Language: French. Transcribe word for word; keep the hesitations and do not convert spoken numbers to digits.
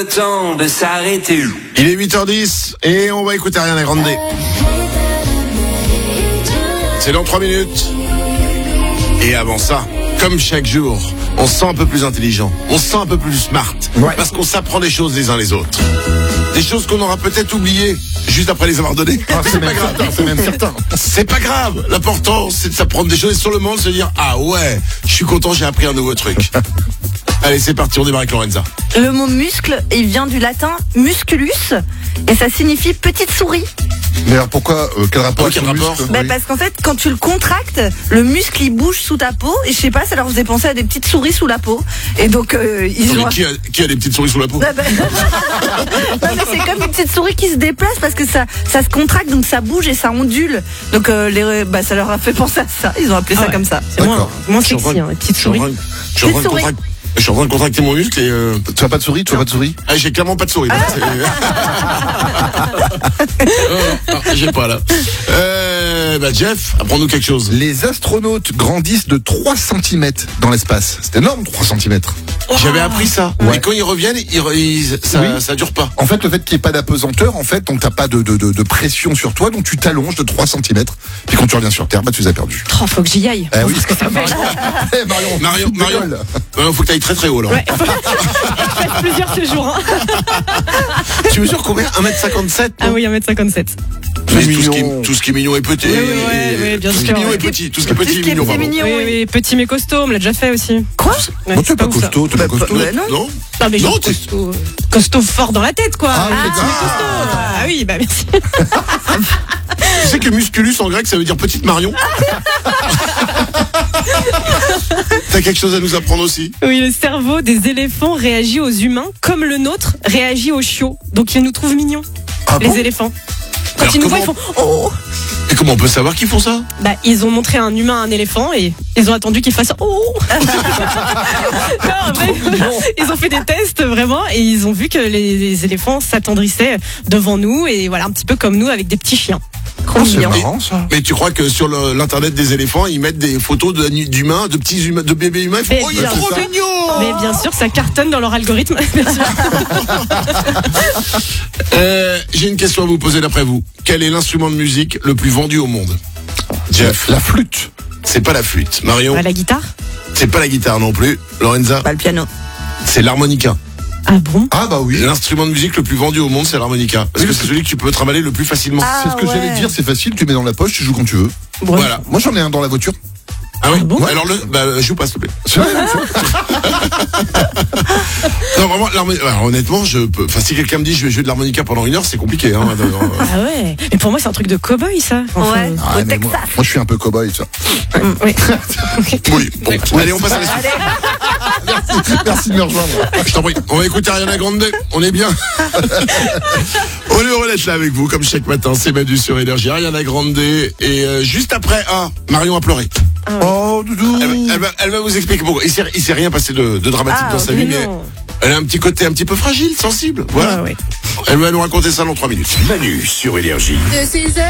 Temps de s'arrêter. Il est huit heures dix et on va écouter Ariana Grande. C'est dans trois minutes. Et avant ça, comme chaque jour, on se sent un peu plus intelligent, on se sent un peu plus smart, ouais. Parce qu'on s'apprend des choses les uns les autres. Des choses qu'on aura peut-être oubliées juste après les avoir données. Ah, c'est, c'est pas grave, certain, c'est même certain. C'est pas grave. L'important, c'est de s'apprendre des choses et sur le moment de se dire ah ouais, je suis content, j'ai appris un nouveau truc. Allez, c'est parti, on démarre avec Lorenza. Le mot muscle, il vient du latin musculus et ça signifie petite souris. Mais alors pourquoi euh, quel rapport, oh, quel rapport bah, oui. Parce qu'en fait, quand tu le contractes, le muscle il bouge sous ta peau et je sais pas, ça leur faisait penser à des petites souris sous la peau. Et donc euh, ils non, ont. Mais qui, a, qui a des petites souris sous la peau? Non, bah... non mais c'est comme une petite souris qui se déplace parce que ça, ça se contracte donc ça bouge et ça ondule. Donc euh, les, bah, ça leur a fait penser à ça. Ils ont appelé ah ça ouais. comme ça. C'est moins, moins sexy, hein, petite souris. Je suis en train de Je suis en train de contracter mon muscle et euh... tu as pas de souris, tu as pas de souris. Ah, j'ai clairement pas de souris. oh, non, j'ai pas là. Euh, bah Jeff, apprends-nous quelque chose. Les astronautes grandissent de trois centimètres dans l'espace. C'est énorme, trois centimètres. Oh. J'avais appris ça. Ouais. Et quand ils reviennent, ils, ils, ça, oui. ça dure pas. En fait, le fait qu'il n'y ait pas d'apesanteur, en fait, donc t'as pas de, de, de, de pression sur toi, donc tu t'allonges de trois centimètres. Puis quand tu reviens sur Terre, bah tu les as perdus. Oh, faut que j'y aille. Eh oui. Ce que ça fait. hey, Marion, Marion, Marion, Marion, faut que t'ailles très très haut là. Ouais, faut... je fais plusieurs ce jour. Hein. Tu mesures combien? un mètre cinquante-sept? Ah oui, un mètre cinquante-sept. Mais tout, ce qui est, tout ce qui est mignon est petit. Oui, oui, oui, oui, bien tout sûr. ce qui est mignon est petit. Tout ce qui est petit est mignon. mignon oui, oui, petit mais costaud, on me l'a déjà fait aussi. Quoi? Ouais, bon, tu es pas costaud, tu es pas costaud. Bah, non. Non, non, mais non, costaud, costaud fort dans la tête, quoi. Ah, ah, petit mais costaud. Ah oui, bah merci. Tu sais que musculus en grec ça veut dire petite Marion. T'as quelque chose à nous apprendre aussi? Oui, le cerveau des éléphants réagit aux humains comme le nôtre réagit aux chiots. Donc ils nous trouvent mignons, ah les bon éléphants. Quand alors ils nous comment... voient, ils font oh. Et comment on peut savoir qu'ils font ça? Bah, ils ont montré un humain à un éléphant et ils ont attendu qu'il fasse oh. Non, mais, ils ont fait des tests vraiment et ils ont vu que les, les éléphants s'attendrissaient devant nous et voilà un petit peu comme nous avec des petits chiens. Oh, c'est marrant ça. Mais tu crois que sur le, l'internet des éléphants, ils mettent des photos de, d'humains, de petits humains, de bébés humains, ils font, mais oh il est trop mignon. Mais bien sûr, ça cartonne dans leur algorithme. euh, j'ai une question à vous poser d'après vous. Quel est l'instrument de musique le plus vendu au monde? Jeff. La flûte. C'est pas la flûte. Marion. Bah, la guitare. C'est pas la guitare non plus. Lorenza. Pas le piano. C'est l'harmonica. Ah bon? Ah bah oui. L'instrument de musique le plus vendu au monde, c'est l'harmonica. Parce oui, que c'est celui que tu peux trimballer le plus facilement. Ah, c'est ce que ouais. j'allais dire, c'est facile, tu mets dans la poche, tu joues quand tu veux. Bon. Voilà. Moi j'en ai un dans la voiture. Ah oui, ah bon? Ouais. Alors le, bah, joue pas s'il te plaît. C'est vrai, non vraiment, alors, honnêtement, je peux. Enfin, si quelqu'un me dit je vais jouer de l'harmonica pendant une heure, c'est compliqué. Hein, ah ouais. Mais pour moi, c'est un truc de cow-boy ça. Enfin, ouais. ah, Au Texas. Moi, moi, je suis un peu cow-boy, ça. Mm, oui. Oui. Bon, oui. Allez, on passe à la suite. Merci, merci de me rejoindre. Je t'en prie. On va écouter Ariana Grande. On est bien. On est heureux d'être là avec vous, comme chaque matin. C'est Manu sur Énergie. Ariana Grande. Et euh, juste après, ah, Marion a pleuré. Ah ouais. Oh, doudou. Elle, elle, va, elle va vous expliquer pourquoi. Il s'est, il s'est rien passé de, de dramatique ah, dans sa mais vie, mais non. elle a un petit côté un petit peu fragile, sensible. Voilà. Ah ouais. Elle va nous raconter ça dans trois minutes. Manu sur Énergie. De six heures